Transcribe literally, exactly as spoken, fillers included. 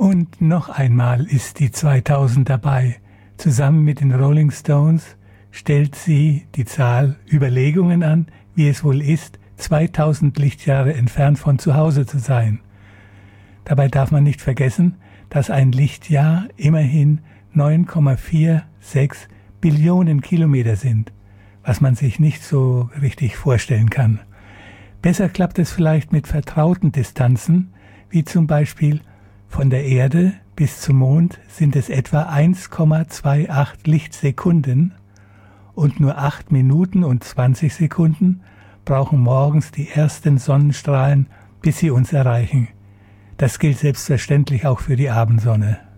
Und noch einmal ist die zweitausend dabei. Zusammen mit den Rolling Stones stellt sie die Zahl Überlegungen an, wie es wohl ist, zweitausend Lichtjahre entfernt von zu Hause zu sein. Dabei darf man nicht vergessen, dass ein Lichtjahr immerhin neun Komma sechsundvierzig Billionen Kilometer sind, was man sich nicht so richtig vorstellen kann. Besser klappt es vielleicht mit vertrauten Distanzen, wie zum Beispiel von der Erde bis zum Mond sind es etwa eins Komma achtundzwanzig Lichtsekunden und nur acht Minuten und zwanzig Sekunden brauchen morgens die ersten Sonnenstrahlen, bis sie uns erreichen. Das gilt selbstverständlich auch für die Abendsonne.